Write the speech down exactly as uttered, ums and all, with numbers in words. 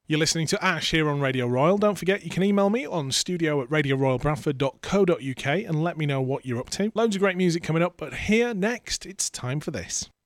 You're listening to Ash here on Radio Royal. Don't forget you can email me on studio at radio royal bradford dot co dot uk and let me know what you're up to. Loads of great music coming up, but here next, it's time for this.